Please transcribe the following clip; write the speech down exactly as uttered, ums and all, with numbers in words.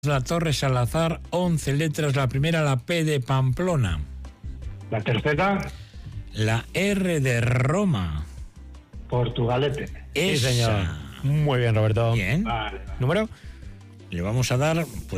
La Torre Salazar, once letras, la primera, la P de Pamplona. La tercera, La R de Roma. Portugalete. Esa. Sí, señor. Muy bien, Roberto. Bien. Vale. ¿Número? Le vamos a dar... Pues,